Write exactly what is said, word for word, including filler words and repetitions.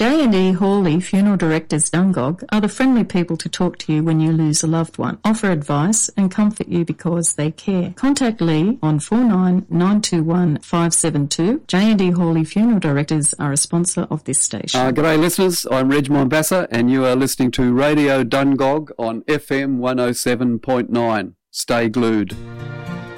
J and E Hawley Funeral Directors Dungog are the friendly people to talk to you when you lose a loved one, offer advice and comfort you because they care. Contact Lee on four nine nine two one five seven two. J and E Hawley Funeral Directors are a sponsor of this station. Uh, g'day listeners, I'm Reg Mombassa and you are listening to Radio Dungog on F M one oh seven point nine. Stay glued.